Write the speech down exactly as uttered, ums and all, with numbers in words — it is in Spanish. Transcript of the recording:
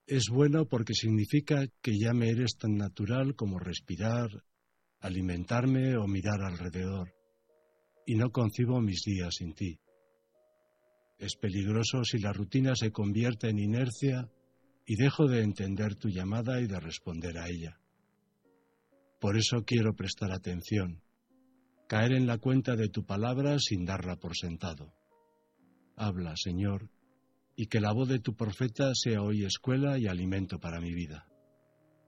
Es bueno porque significa que ya me eres tan natural como respirar, alimentarme o mirar alrededor, y no concibo mis días sin ti. Es peligroso si la rutina se convierte en inercia y dejo de entender tu llamada y de responder a ella. Por eso quiero prestar atención, caer en la cuenta de tu palabra sin darla por sentado. Habla, Señor, y que la voz de tu profeta sea hoy escuela y alimento para mi vida.